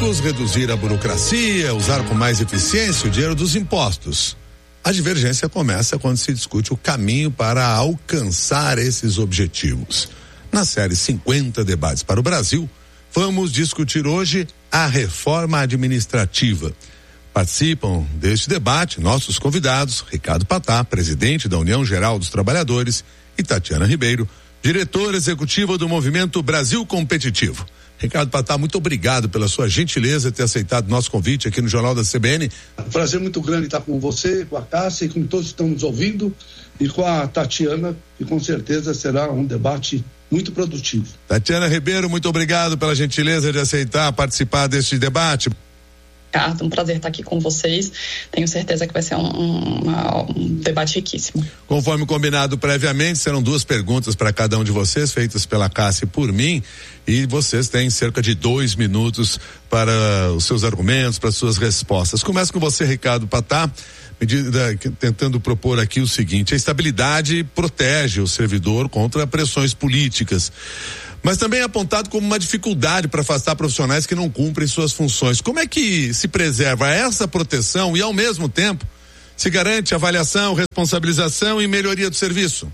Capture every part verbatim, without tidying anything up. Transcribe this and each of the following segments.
públicos, reduzir a burocracia, usar com mais eficiência o dinheiro dos impostos. A divergência começa quando se discute o caminho para alcançar esses objetivos. Na série cinquenta Debates para o Brasil, vamos discutir hoje a reforma administrativa. Participam deste debate nossos convidados, Ricardo Patá, presidente da União Geral dos Trabalhadores, e Tatiana Ribeiro, diretora executiva do Movimento Brasil Competitivo. Ricardo Patá, muito obrigado pela sua gentileza de ter aceitado nosso convite aqui no Jornal da C B N. Prazer muito grande estar com você, com a Cássia e com todos que estão nos ouvindo, e com a Tatiana, que com certeza será um debate muito produtivo. Tatiana Ribeiro, muito obrigado pela gentileza de aceitar participar deste debate. Ricardo, um prazer estar aqui com vocês. Tenho certeza que vai ser um, um, um debate riquíssimo. Conforme combinado previamente, serão duas perguntas para cada um de vocês, feitas pela Cássia e por mim, e vocês têm cerca de dois minutos para os seus argumentos, para as suas respostas. Começo com você, Ricardo Patá, medida, tentando propor aqui o seguinte: a estabilidade protege o servidor contra pressões políticas, mas também é apontado como uma dificuldade para afastar profissionais que não cumprem suas funções. Como é que se preserva essa proteção e, ao mesmo tempo, se garante avaliação, responsabilização e melhoria do serviço?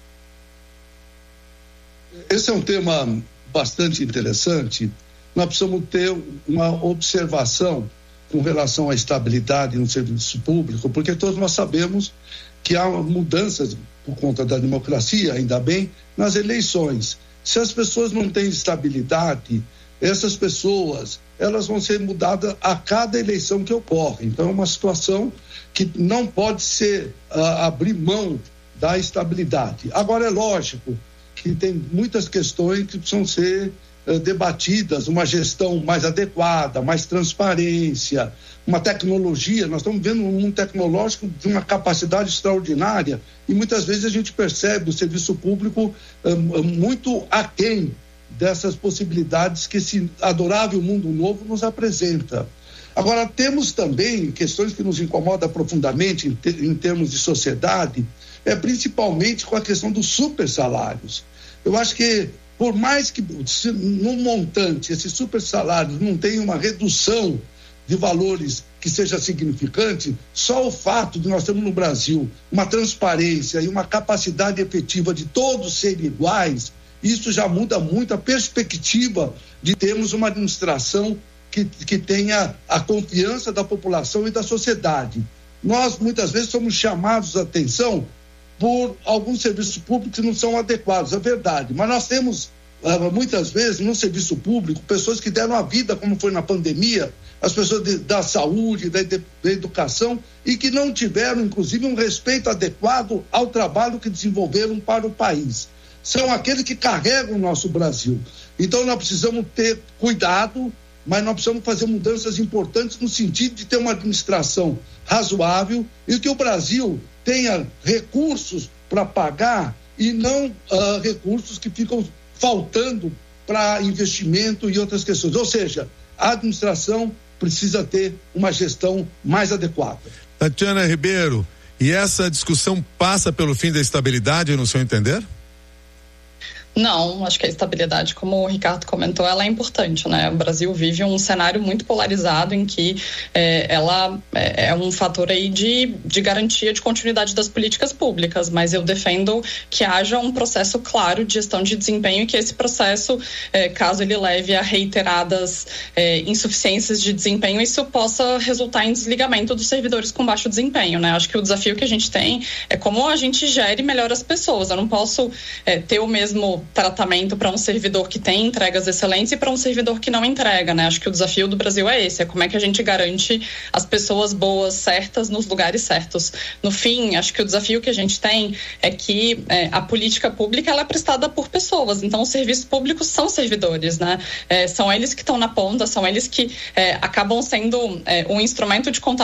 Esse é um tema bastante interessante. Nós precisamos ter uma observação com relação à estabilidade no serviço público, porque todos nós sabemos que há mudanças por conta da democracia, ainda bem, nas eleições. Se as pessoas não têm estabilidade, essas pessoas, elas vão ser mudadas a cada eleição que ocorre. Então é uma situação que não pode ser uh, abrir mão da estabilidade. Agora é lógico que tem muitas questões que precisam ser uh, debatidas, uma gestão mais adequada, mais transparência, uma tecnologia. Nós estamos vendo um mundo tecnológico de uma capacidade extraordinária e muitas vezes a gente percebe o serviço público um, muito aquém dessas possibilidades que esse adorável mundo novo nos apresenta. Agora, temos também questões que nos incomodam profundamente em, te, em termos de sociedade, é principalmente com a questão dos super salários. Eu acho que por mais que no montante esses super salários não tenham uma redução de valores que seja significante, só o fato de nós termos no Brasil uma transparência e uma capacidade efetiva de todos serem iguais, isso já muda muito a perspectiva de termos uma administração que, que tenha a confiança da população e da sociedade. Nós, muitas vezes, somos chamados a atenção por alguns serviços públicos que não são adequados, é verdade, mas nós temos muitas vezes no serviço público pessoas que deram a vida, como foi na pandemia, as pessoas de, da saúde, da, de, da educação, e que não tiveram inclusive um respeito adequado ao trabalho que desenvolveram para o país. São aqueles que carregam o nosso Brasil. Então nós precisamos ter cuidado, mas nós precisamos fazer mudanças importantes no sentido de ter uma administração razoável e que o Brasil tenha recursos para pagar e não uh, recursos que ficam faltando para investimento e outras questões. Ou seja, a administração precisa ter uma gestão mais adequada. Tatiana Ribeiro, e essa discussão passa pelo fim da estabilidade, no seu entender? Não, acho que a estabilidade, como o Ricardo comentou, ela é importante, né? O Brasil vive um cenário muito polarizado em que é, ela é, é um fator aí de, de garantia de continuidade das políticas públicas, mas eu defendo que haja um processo claro de gestão de desempenho e que esse processo, é, caso ele leve a reiteradas é, insuficiências de desempenho, isso possa resultar em desligamento dos servidores com baixo desempenho, né? Acho que o desafio que a gente tem é como a gente gere melhor as pessoas. Eu não posso é, ter o mesmo tratamento para um servidor que tem entregas excelentes e para um servidor que não entrega, né? Acho que o desafio do Brasil é esse, é como é que a gente garante as pessoas boas, certas, nos lugares certos. No fim, acho que o desafio que a gente tem é que é, a política pública ela é prestada por pessoas, então os serviços públicos são servidores, né? É, são eles que estão na ponta, são eles que é, acabam sendo é, um instrumento de contato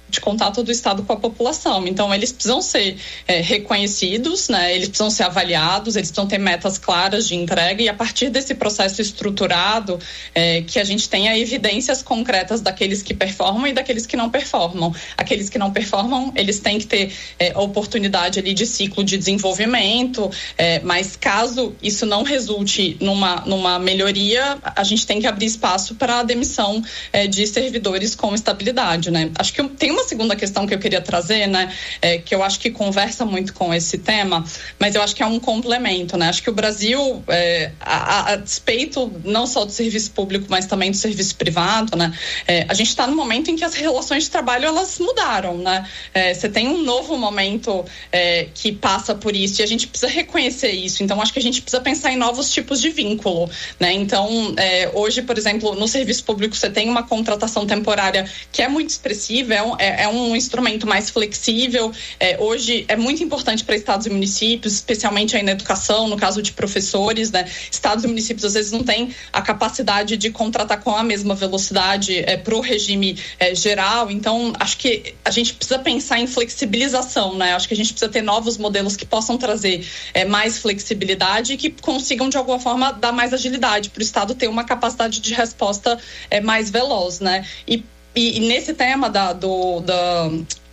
de contato do Estado com a população. Então, eles precisam ser é, reconhecidos, né? Eles precisam ser avaliados, eles precisam ter metas claras de entrega e a partir desse processo estruturado é, que a gente tenha evidências concretas daqueles que performam e daqueles que não performam. Aqueles que não performam, eles têm que ter é, oportunidade ali de ciclo de desenvolvimento, é, mas caso isso não resulte numa, numa melhoria, a gente tem que abrir espaço para a demissão é, de servidores com estabilidade, né? Acho que tem uma segunda questão que eu queria trazer, né? É, que eu acho que conversa muito com esse tema, mas eu acho que é um complemento, né? Acho que o Brasil, é, a, a despeito não só do serviço público, mas também do serviço privado, né? É, a gente está no momento em que as relações de trabalho, elas mudaram, né? É, você tem um novo momento é, que passa por isso e a gente precisa reconhecer isso. Então, acho que a gente precisa pensar em novos tipos de vínculo, né? Então, é, hoje, por exemplo, no serviço público, você tem uma contratação temporária que é muito expressiva, é um, é, é um instrumento mais flexível. É, hoje é muito importante para estados e municípios, especialmente aí na educação, no caso de professores, né? Estados e municípios às vezes não têm a capacidade de contratar com a mesma velocidade é, para o regime é, geral. Então, acho que a gente precisa pensar em flexibilização, né? Acho que a gente precisa ter novos modelos que possam trazer é, mais flexibilidade e que consigam, de alguma forma, dar mais agilidade para o Estado ter uma capacidade de resposta é, mais veloz, né? E, e, e nesse tema da, do, da,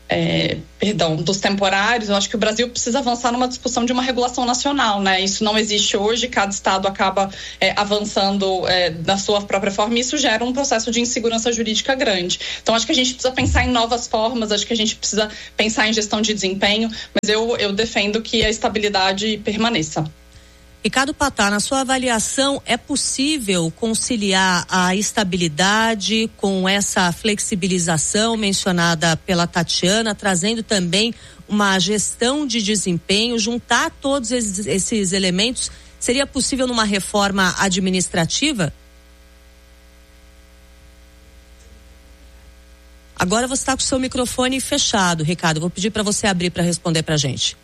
é, perdão, dos temporários, eu acho que o Brasil precisa avançar numa discussão de uma regulação nacional, né? Isso não existe hoje, cada Estado acaba é, avançando é, na sua própria forma e isso gera um processo de insegurança jurídica grande. Então, acho que a gente precisa pensar em novas formas, acho que a gente precisa pensar em gestão de desempenho, mas eu, eu defendo que a estabilidade permaneça. Ricardo Patá, na sua avaliação, é possível conciliar a estabilidade com essa flexibilização mencionada pela Tatiana, trazendo também uma gestão de desempenho, juntar todos esses, esses elementos? Seria possível numa reforma administrativa? Agora você está com o seu microfone fechado, Ricardo. Vou pedir para você abrir para responder para a gente.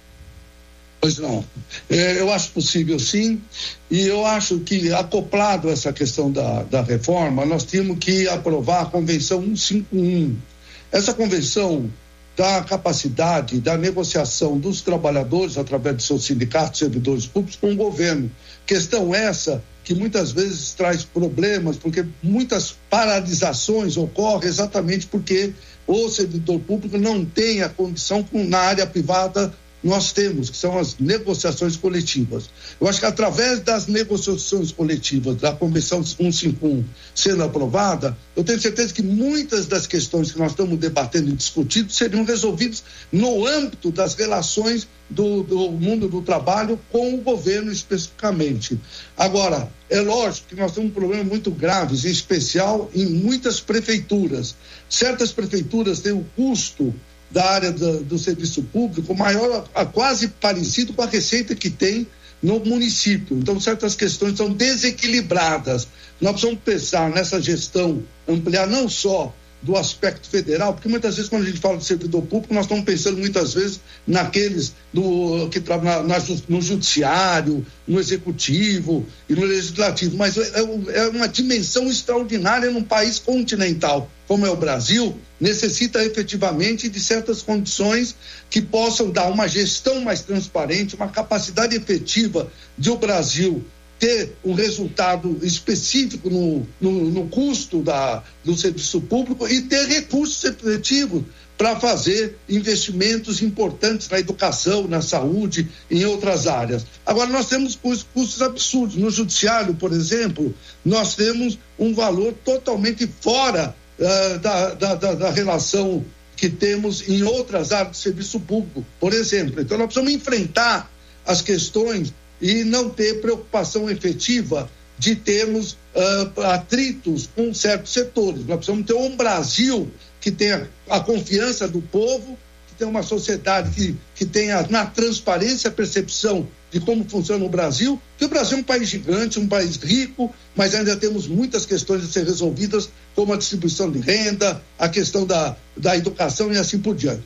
Pois não. É, eu acho possível sim, e eu acho que acoplado a essa questão da, da reforma, nós tínhamos que aprovar a Convenção cento e cinquenta e um. Essa convenção dá capacidade da negociação dos trabalhadores através de seus sindicatos, servidores públicos com o governo. Questão essa que muitas vezes traz problemas, porque muitas paralisações ocorrem exatamente porque o servidor público não tem a condição com, na área privada nós temos, que são as negociações coletivas. Eu acho que através das negociações coletivas da Convenção cento e cinquenta e um sendo aprovada, eu tenho certeza que muitas das questões que nós estamos debatendo e discutindo seriam resolvidas no âmbito das relações do, do mundo do trabalho com o governo especificamente. Agora, é lógico que nós temos um problema muito grave, em especial em muitas prefeituras. Certas prefeituras têm o custo da área do, do serviço público maior, a, a quase parecido com a receita que tem no município. Então, certas questões são desequilibradas. Nós precisamos pensar nessa gestão, ampliar não só do aspecto federal, porque muitas vezes quando a gente fala de servidor público, nós estamos pensando muitas vezes naqueles do, que trabalham na, na, no judiciário, no executivo e no legislativo, mas é, é uma dimensão extraordinária num país continental como é o Brasil, necessita efetivamente de certas condições que possam dar uma gestão mais transparente, uma capacidade efetiva de o Brasil ter um resultado específico no, no, no custo da, do serviço público e ter recursos efetivos para fazer investimentos importantes na educação, na saúde, em outras áreas. Agora, nós temos custos absurdos. No judiciário, por exemplo, nós temos um valor totalmente fora uh, da, da, da, da relação que temos em outras áreas de serviço público, por exemplo. Então, nós precisamos enfrentar as questões e não ter preocupação efetiva de termos uh, atritos com certos setores. Nós precisamos ter um Brasil que tenha a confiança do povo, que tenha uma sociedade que, que tenha na transparência a percepção de como funciona o Brasil, que o Brasil é um país gigante, um país rico, mas ainda temos muitas questões a ser resolvidas, como a distribuição de renda, a questão da, da educação e assim por diante.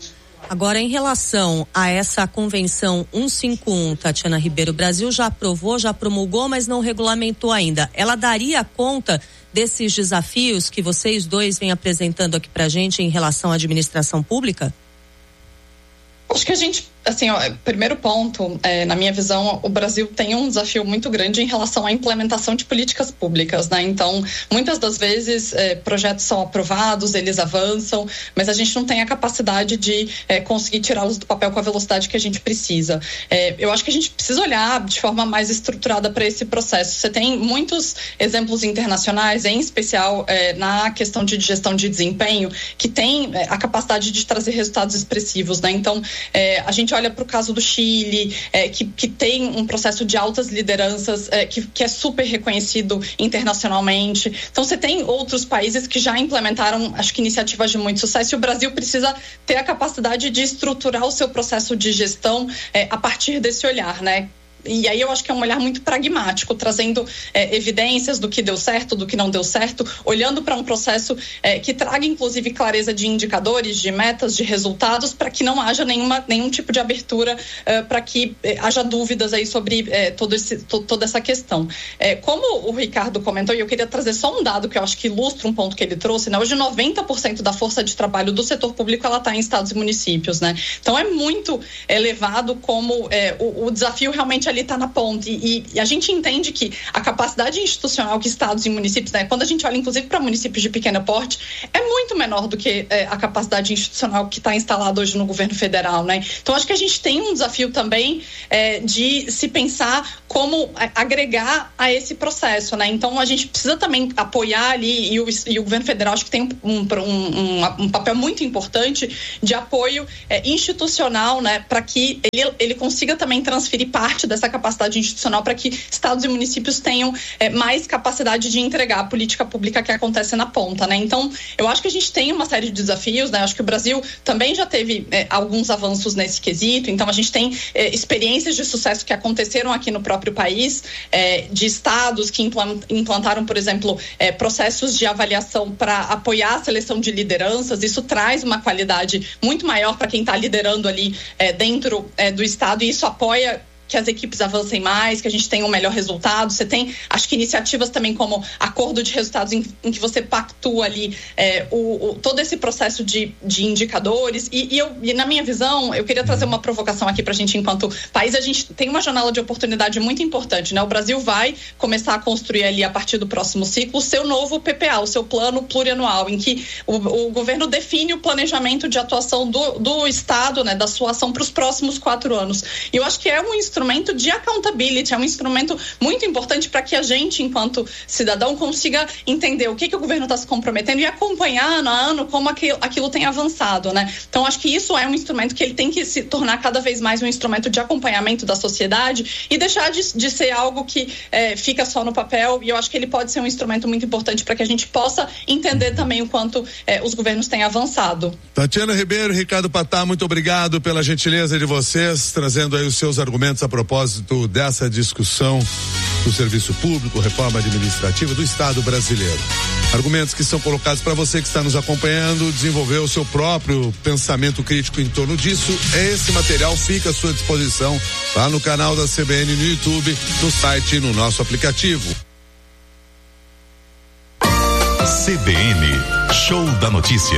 Agora, em relação a essa convenção cento e cinquenta e um, Tatiana Ribeiro, o Brasil já aprovou, já promulgou, mas não regulamentou ainda. Ela daria conta desses desafios que vocês dois vêm apresentando aqui pra gente em relação à administração pública? Acho que a gente, assim, ó, primeiro ponto, é, na minha visão, o Brasil tem um desafio muito grande em relação à implementação de políticas públicas, né? Então, muitas das vezes, é, projetos são aprovados, eles avançam, mas a gente não tem a capacidade de é, conseguir tirá-los do papel com a velocidade que a gente precisa. É, eu acho que a gente precisa olhar de forma mais estruturada para esse processo. Você tem muitos exemplos internacionais, em especial é, na questão de gestão de desempenho, que tem é, a capacidade de trazer resultados expressivos, né? Então, É, a gente olha para o caso do Chile, é, que, que tem um processo de altas lideranças é, que, que é super reconhecido internacionalmente. Então, você tem outros países que já implementaram, acho que, iniciativas de muito sucesso, e o Brasil precisa ter a capacidade de estruturar o seu processo de gestão é, a partir desse olhar, né? E aí eu acho que é um olhar muito pragmático, trazendo é, evidências do que deu certo, do que não deu certo, olhando para um processo é, que traga, inclusive, clareza de indicadores, de metas, de resultados, para que não haja nenhuma, nenhum tipo de abertura, é, para que é, haja dúvidas aí sobre é, todo esse, to, toda essa questão. É, como o Ricardo comentou, e eu queria trazer só um dado que eu acho que ilustra um ponto que ele trouxe, né? Hoje noventa por cento da força de trabalho do setor público ela está em estados e municípios, né? Então é muito elevado como é, o, o desafio realmente ali está na ponta, e, e a gente entende que a capacidade institucional que estados e municípios, né, quando a gente olha inclusive para municípios de pequeno porte, é muito menor do que é, a capacidade institucional que está instalada hoje no governo federal, né? Então acho que a gente tem um desafio também é, de se pensar como agregar a esse processo, né? Então a gente precisa também apoiar ali, e o, e o governo federal acho que tem um, um, um, um papel muito importante de apoio é, institucional, né, para que ele, ele consiga também transferir parte dessa capacidade institucional para que estados e municípios tenham é, mais capacidade de entregar a política pública que acontece na ponta, né? Então, eu acho que a gente tem uma série de desafios, né? Acho que o Brasil também já teve é, alguns avanços nesse quesito, então a gente tem é, experiências de sucesso que aconteceram aqui no próprio país, é, de estados que implantaram, por exemplo, é, processos de avaliação para apoiar a seleção de lideranças. Isso traz uma qualidade muito maior para quem está liderando ali é, dentro é, do estado, e isso apoia que as equipes avancem mais, que a gente tenha um melhor resultado. Você tem, acho que, iniciativas também como acordo de resultados em, em que você pactua ali é, o, o, todo esse processo de, de indicadores. E, e, eu, e na minha visão, eu queria trazer uma provocação aqui para a gente, enquanto país. A gente tem uma janela de oportunidade muito importante, né? O Brasil vai começar a construir ali, a partir do próximo ciclo, o seu novo P P A, o seu plano plurianual, em que o, o governo define o planejamento de atuação do, do Estado, né, da sua ação para os próximos quatro anos. E eu acho que é um instrumento instrumento de accountability, é um instrumento muito importante para que a gente, enquanto cidadão, consiga entender o que, que o governo está se comprometendo e acompanhar ano a ano como aquilo, aquilo tem avançado, né? Então, acho que isso é um instrumento que ele tem que se tornar cada vez mais um instrumento de acompanhamento da sociedade e deixar de, de ser algo que é, fica só no papel, e eu acho que ele pode ser um instrumento muito importante para que a gente possa entender também o quanto é, os governos têm avançado. Tatiana Ribeiro, Ricardo Patá, muito obrigado pela gentileza de vocês, trazendo aí os seus argumentos a propósito dessa discussão do serviço público, reforma administrativa do Estado brasileiro. Argumentos que são colocados para você que está nos acompanhando desenvolver o seu próprio pensamento crítico em torno disso. Esse material fica à sua disposição lá no canal da C B N, no YouTube, no site e no nosso aplicativo. C B N, Show da Notícia.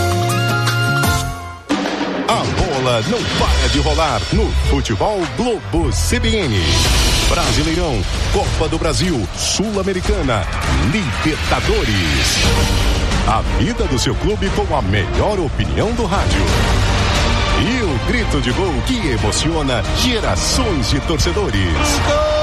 A bola não para de rolar no Futebol Globo C B N. Brasileirão, Copa do Brasil, Sul-Americana, Libertadores. A vida do seu clube com a melhor opinião do rádio. E o grito de gol que emociona gerações de torcedores.